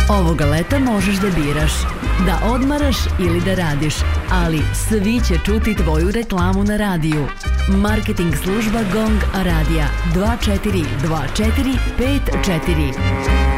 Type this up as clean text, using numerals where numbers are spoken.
Ovoga leta možeš da biraš, da odmaraš ili da radiš, ali svi će čuti tvoju reklamu na radiju. Marketing služba GONG radija 242454.